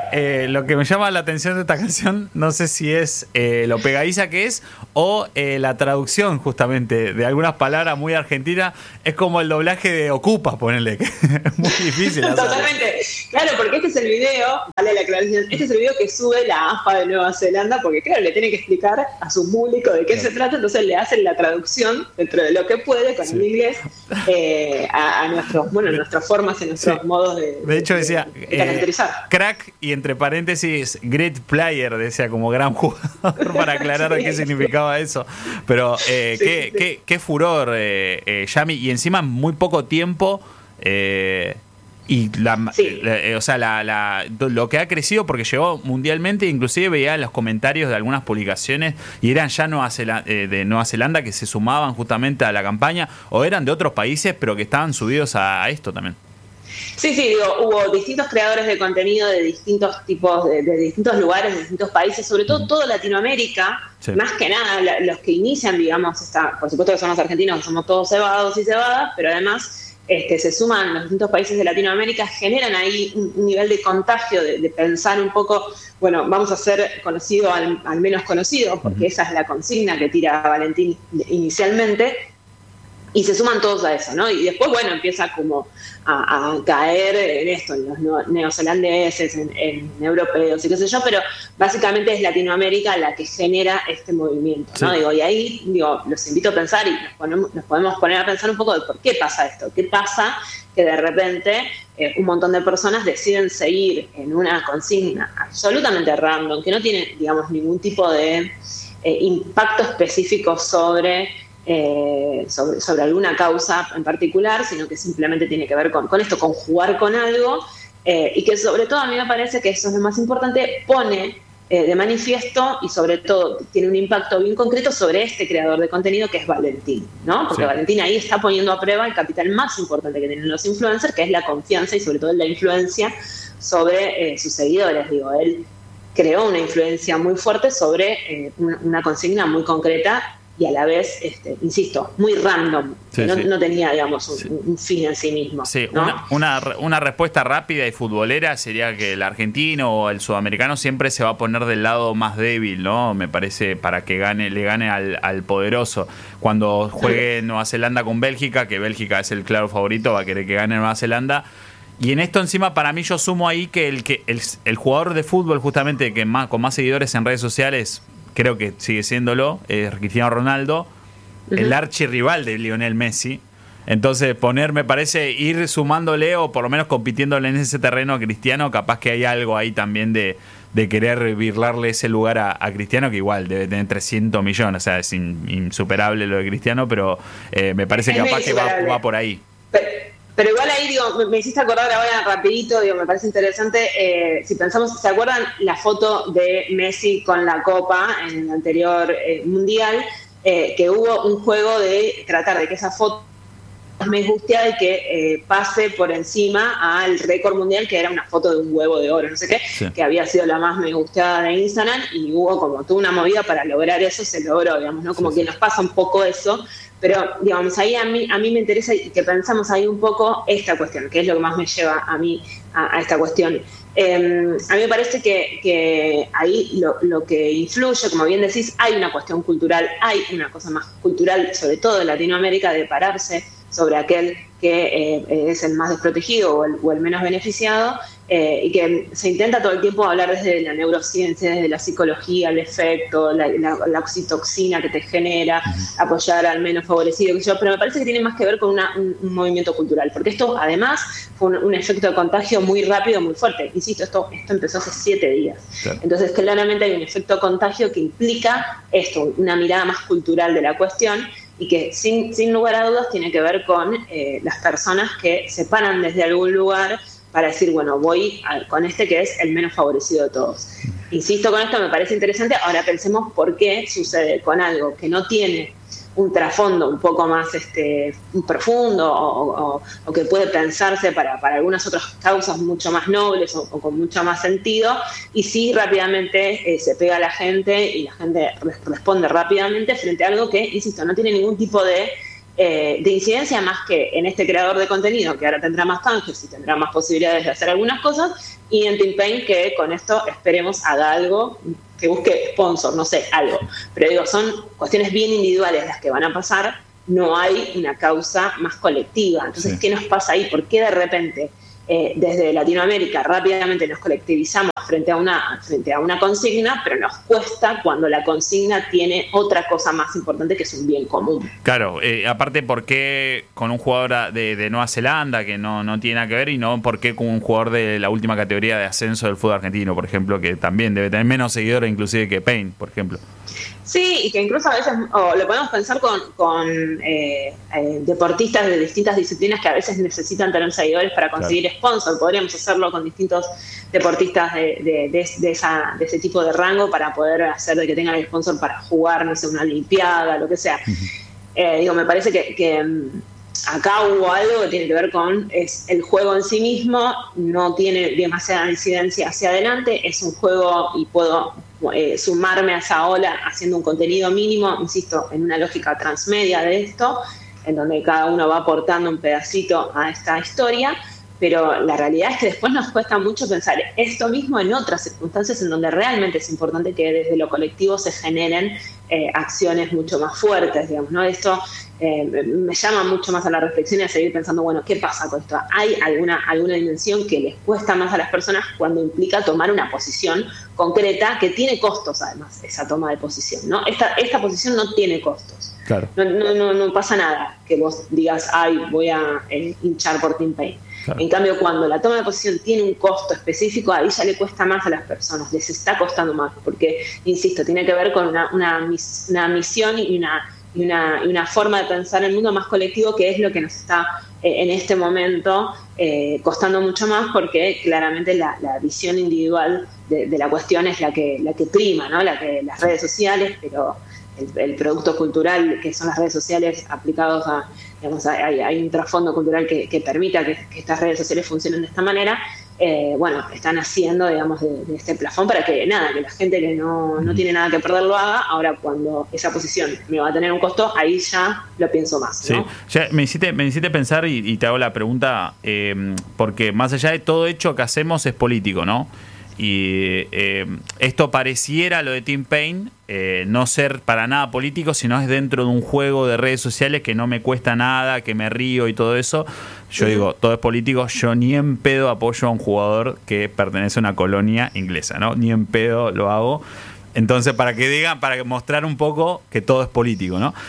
lo que me llama la atención de esta canción, no sé si es lo pegadiza que es o la traducción justamente de algunas palabras muy argentinas. Es como el doblaje de Ocupa, ponele, que es muy difícil hacer. Totalmente. Claro, porque este es el video, vale la aclaración, este es el video que sube la AFA de Nueva Zelanda, porque claro, le tiene que explicar a su público de qué se trata, entonces le hacen la traducción dentro de lo que puede con el inglés a nuestras formas y nuestros modos de hecho decía caracterizar. Crack y entre paréntesis great player, decía como gran jugador para aclarar de qué significaba eso. Pero qué furor, Yami, y encima en muy poco tiempo. Y lo que ha crecido, porque llegó mundialmente, inclusive veía los comentarios de algunas publicaciones y eran ya de Nueva Zelanda que se sumaban justamente a la campaña, o eran de otros países pero que estaban subidos a esto también. Sí, hubo distintos creadores de contenido de distintos tipos, de distintos lugares, de distintos países, sobre todo Latinoamérica, más que nada los que inician, digamos, por supuesto que son los argentinos, que somos todos cebados y cebadas, pero además se suman los distintos países de Latinoamérica, generan ahí un nivel de contagio, de pensar un poco, bueno, vamos a ser conocido al menos conocido, porque esa es la consigna que tira Valentín inicialmente, y se suman todos a eso, ¿no? Y después, bueno, empieza como a caer en esto, en los neozelandeses, en europeos y qué sé yo, pero básicamente es Latinoamérica la que genera este movimiento, ¿no? Sí. Y ahí, los invito a pensar y nos podemos poner a pensar un poco de por qué pasa esto, qué pasa que de repente un montón de personas deciden seguir en una consigna absolutamente random, que no tiene, digamos, ningún tipo de impacto específico sobre alguna causa en particular, sino que simplemente tiene que ver con esto, con jugar con algo, y que sobre todo a mí me parece que eso es lo más importante, pone de manifiesto y sobre todo tiene un impacto bien concreto sobre este creador de contenido que es Valentín, ¿no? Porque Valentín ahí está poniendo a prueba el capital más importante que tienen los influencers, que es la confianza y sobre todo la influencia sobre sus seguidores. Él creó una influencia muy fuerte sobre una consigna muy concreta y a la vez, insisto, muy random, que no tenía, digamos, un fin en sí mismo. Sí, ¿no? una respuesta rápida y futbolera sería que el argentino o el sudamericano siempre se va a poner del lado más débil, ¿no? Me parece, para que le gane al poderoso. Cuando juegue Nueva Zelanda con Bélgica, que Bélgica es el claro favorito, va a querer que gane Nueva Zelanda. Y en esto encima, para mí, yo sumo ahí que el jugador de fútbol justamente con más seguidores en redes sociales, creo que sigue siéndolo, Cristiano Ronaldo, el archirrival de Lionel Messi. Entonces me parece ir sumándole o por lo menos compitiéndole en ese terreno a Cristiano, capaz que hay algo ahí también de querer birlarle ese lugar a Cristiano, que igual debe tener 300 millones, o sea, es insuperable lo de Cristiano, pero me parece que capaz que va por ahí. Pero igual ahí, me hiciste acordar ahora rapidito, me parece interesante, si pensamos, ¿se acuerdan la foto de Messi con la copa en el anterior Mundial? Que hubo un juego de tratar de que esa foto me gusteada y que pase por encima al récord mundial, que era una foto de un huevo de oro, no sé qué, que había sido la más me gusteada de Instagram, y hubo como toda una movida para lograr eso, se logró, digamos, ¿no? Como que nos pasa un poco eso. Pero, digamos, ahí a mí me interesa que pensamos ahí un poco esta cuestión, que es lo que más me lleva a mí a esta cuestión. A mí me parece que ahí lo que influye, como bien decís, hay una cuestión cultural, hay una cosa más cultural, sobre todo en Latinoamérica, de pararse sobre aquel que es el más desprotegido o el menos beneficiado, y que se intenta todo el tiempo hablar desde la neurociencia, desde la psicología, el efecto, la oxitoxina que te genera, apoyar al menos favorecido, pero me parece que tiene más que ver con un movimiento cultural, porque esto además fue un efecto de contagio muy rápido, muy fuerte. Insisto, esto empezó hace 7 días. Claro. Entonces claramente hay un efecto de contagio que implica esto, una mirada más cultural de la cuestión, y que sin lugar a dudas tiene que ver con las personas que se paran desde algún lugar para decir, bueno, voy con este que es el menos favorecido de todos. Insisto con esto, me parece interesante. Ahora pensemos por qué sucede con algo que no tiene un trasfondo un poco más profundo o que puede pensarse para algunas otras causas mucho más nobles o con mucho más sentido, y sí rápidamente se pega a la gente y la gente responde rápidamente frente a algo que, insisto, no tiene ningún tipo de de incidencia más que en este creador de contenido, que ahora tendrá más canjes y tendrá más posibilidades de hacer algunas cosas, y en Tim Payne, que con esto esperemos haga algo, que busque sponsor, no sé, algo. Pero digo, son cuestiones bien individuales las que van a pasar, no hay una causa más colectiva. Entonces, ¿qué nos pasa ahí? ¿Por qué de repente desde Latinoamérica rápidamente nos colectivizamos frente a una consigna, pero nos cuesta cuando la consigna tiene otra cosa más importante que es un bien común? Claro, aparte, ¿por qué con un jugador de Nueva Zelanda que no tiene nada que ver, y no por qué con un jugador de la última categoría de ascenso del fútbol argentino, por ejemplo, que también debe tener menos seguidores inclusive que Payne, por ejemplo? Sí, y que incluso a veces lo podemos pensar con deportistas de distintas disciplinas que a veces necesitan tener seguidores para conseguir sponsor. Podríamos hacerlo con distintos deportistas de ese tipo de rango para poder hacer de que tengan el sponsor para jugar, no sé, una olimpiada, lo que sea. Me parece que acá hubo algo que tiene que ver con el juego en sí mismo, no tiene demasiada incidencia hacia adelante, es un juego y puedo sumarme a esa ola haciendo un contenido mínimo, insisto, en una lógica transmedia de esto, en donde cada uno va aportando un pedacito a esta historia, pero la realidad es que después nos cuesta mucho pensar esto mismo en otras circunstancias en donde realmente es importante que desde lo colectivo se generen acciones mucho más fuertes, digamos, ¿no? Esto me llama mucho más a la reflexión y a seguir pensando, bueno, ¿qué pasa con esto? ¿Hay alguna dimensión que les cuesta más a las personas cuando implica tomar una posición concreta que tiene costos, además, esa toma de posición, ¿no? Esta posición no tiene costos. Claro. No pasa nada que vos digas, ay, voy a hinchar por Tim Payne. Claro. En cambio, cuando la toma de posición tiene un costo específico, ahí ya le cuesta más a las personas, les está costando más, porque, insisto, tiene que ver con una misión y una forma de pensar el mundo más colectivo, que es lo que nos está en este momento costando mucho más, porque claramente la visión individual de la cuestión es la que prima, ¿no? Las redes sociales, pero el producto cultural que son las redes sociales aplicados a, digamos, hay un trasfondo cultural que permita que estas redes sociales funcionen de esta manera. Están haciendo, digamos, de este plafón para que la gente que no tiene nada que perder lo haga. Ahora, cuando esa posición me va a tener un costo, ahí ya lo pienso más, ¿no? Sí, ya me hiciste pensar y te hago la pregunta, porque más allá de todo hecho que hacemos es político, ¿no? Y esto pareciera, lo de Tim Payne, no ser para nada político, sino es dentro de un juego de redes sociales que no me cuesta nada, que me río y todo eso. Yo digo, todo es político, yo ni en pedo apoyo a un jugador que pertenece a una colonia inglesa, ¿no? Ni en pedo lo hago. Entonces, para mostrar un poco que todo es político, ¿no?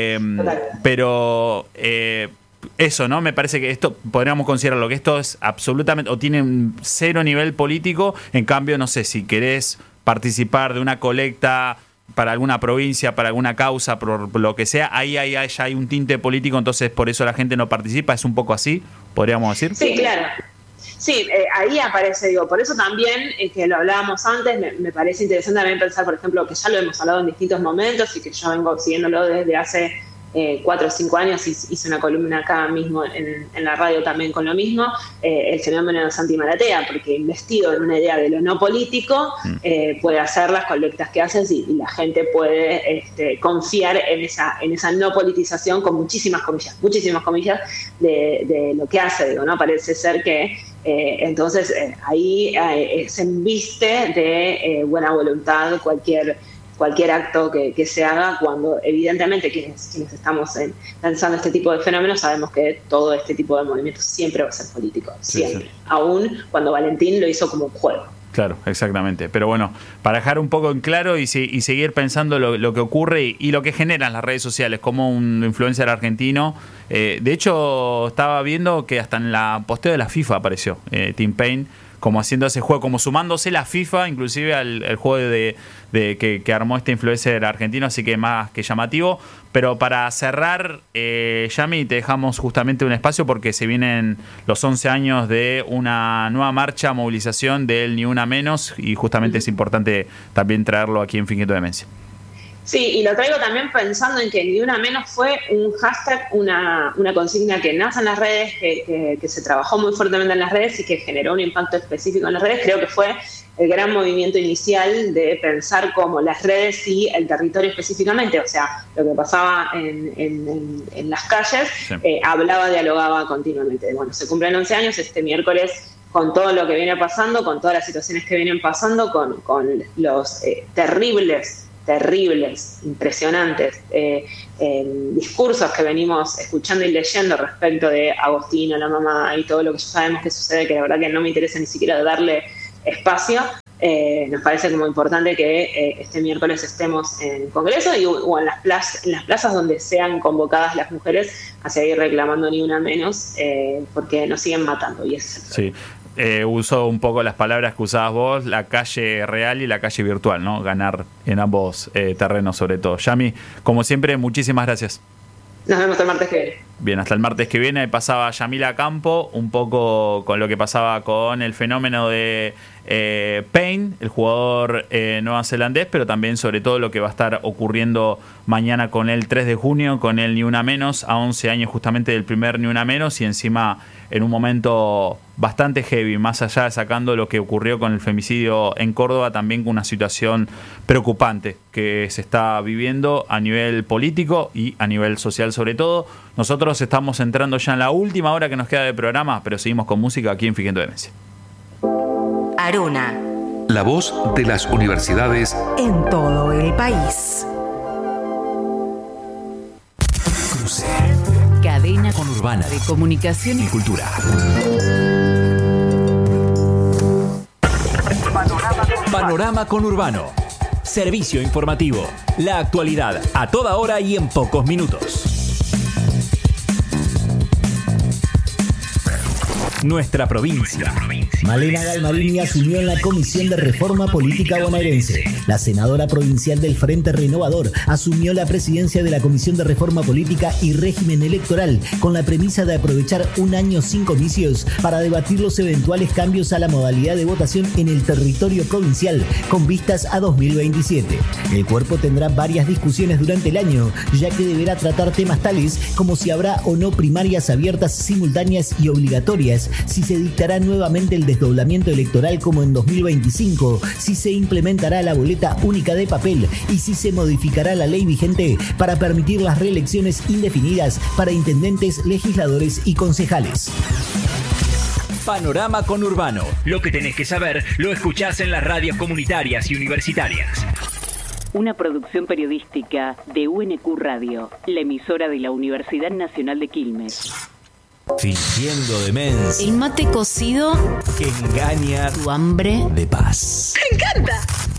Pero eso, ¿no? Me parece que esto, podríamos considerarlo, que esto es absolutamente, o tiene un cero nivel político. En cambio, no sé, si querés participar de una colecta para alguna provincia, para alguna causa, por lo que sea, ahí ya hay un tinte político, entonces por eso la gente no participa. ¿Es un poco así, podríamos decir? Sí, claro. Sí, ahí aparece, por eso también, que lo hablábamos antes, me parece interesante también pensar, por ejemplo, que ya lo hemos hablado en distintos momentos y que yo vengo siguiéndolo desde hace 4 o 5 años, hice una columna acá mismo en la radio también con lo mismo, el fenómeno de Santi Maratea, porque investido en una idea de lo no político, puede hacer las colectas que haces y la gente puede confiar en esa no politización, con muchísimas comillas de lo que hace, ¿no? Parece ser que entonces ahí se embiste de buena voluntad cualquier acto que se haga, cuando evidentemente quienes estamos lanzando este tipo de fenómenos sabemos que todo este tipo de movimientos siempre va a ser político, siempre. Sí. Aún cuando Valentín lo hizo como un juego. Claro, exactamente. Pero bueno, para dejar un poco en claro y seguir pensando lo que ocurre y lo que generan las redes sociales, como un influencer argentino. De hecho, estaba viendo que hasta en la posteo de la FIFA apareció Tim Payne, como haciendo ese juego, como sumándose la FIFA inclusive al juego que armó este influencer argentino, así que más que llamativo. Pero para cerrar, Yami, te dejamos justamente un espacio porque se vienen los 11 años de una nueva marcha, movilización del Ni Una Menos, y justamente es importante también traerlo aquí en Finquito Demencia. Sí, y lo traigo también pensando en que Ni Una Menos fue un hashtag, una consigna que nace en las redes, que se trabajó muy fuertemente en las redes y que generó un impacto específico en las redes. Creo que fue el gran movimiento inicial de pensar como las redes y el territorio específicamente, o sea, lo que pasaba en las calles, sí. Dialogaba continuamente. Bueno, se cumplen 11 años este miércoles, con todo lo que viene pasando, con todas las situaciones que vienen pasando, con los terribles, impresionantes discursos que venimos escuchando y leyendo respecto de Agostino, la mamá y todo lo que ya sabemos que sucede, que la verdad que no me interesa ni siquiera darle espacio. Nos parece como importante que este miércoles estemos en Congreso o en las plazas donde sean convocadas las mujeres a seguir reclamando Ni Una Menos, porque nos siguen matando, y ese es el problema. Uso un poco las palabras que usabas vos, la calle real y la calle virtual, ¿no? Ganar en ambos terrenos sobre todo. Yami, como siempre, muchísimas gracias. Nos vemos el martes que viene. Bien, hasta el martes que viene. Pasaba Yamila Campo, un poco con lo que pasaba con el fenómeno de Payne, el jugador neozelandés, pero también sobre todo lo que va a estar ocurriendo mañana con el 3 de junio, con el Ni Una Menos, a 11 años justamente del primer Ni Una Menos, y encima en un momento bastante heavy, más allá de sacando lo que ocurrió con el femicidio en Córdoba, también con una situación preocupante que se está viviendo a nivel político y a nivel social sobre todo. Nosotros estamos entrando ya en la última hora que nos queda de programa, pero seguimos con música aquí en Fingiendo Demencia. Aruna, la voz de las universidades en todo el país. Cruce. Cadena Conurbana de comunicación y cultura. Panorama Conurbano. Servicio informativo. La actualidad a toda hora y en pocos minutos. Nuestra provincia. Malena Galmarini asumió en la Comisión de Reforma Política bonaerense. La senadora provincial del Frente Renovador asumió la presidencia de la Comisión de Reforma Política y Régimen Electoral con la premisa de aprovechar un año sin comicios para debatir los eventuales cambios a la modalidad de votación en el territorio provincial con vistas a 2027. El cuerpo tendrá varias discusiones durante el año, ya que deberá tratar temas tales como si habrá o no primarias abiertas, simultáneas y obligatorias, si se dictará nuevamente el desdoblamiento electoral como en 2025, si se implementará la boleta única de papel y si se modificará la ley vigente para permitir las reelecciones indefinidas para intendentes, legisladores y concejales. Panorama Conurbano. Lo que tenés que saber lo escuchás en las radios comunitarias y universitarias. Una producción periodística de UNQ Radio, la emisora de la Universidad Nacional de Quilmes. Fingiendo demencia. El mate cocido que engaña tu hambre de paz. ¡Me encanta!